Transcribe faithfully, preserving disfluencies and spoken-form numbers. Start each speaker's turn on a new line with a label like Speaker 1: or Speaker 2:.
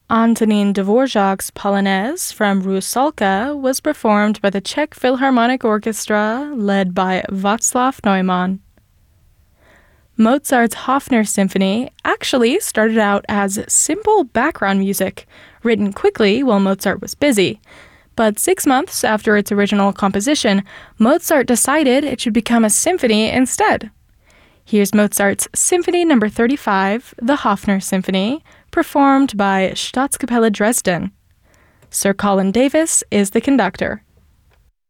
Speaker 1: Antonin Dvorak's Polonaise from Rusalka was performed by the Czech Philharmonic Orchestra, led by Václav Neumann. Mozart's Hofner Symphony actually started out as simple background music, written quickly while Mozart was busy. But six months after its original composition, Mozart decided it should become a symphony instead. Here's Mozart's Symphony Number thirty-five, the Hofner Symphony, performed by Staatskapelle Dresden. Sir Colin Davis is the conductor.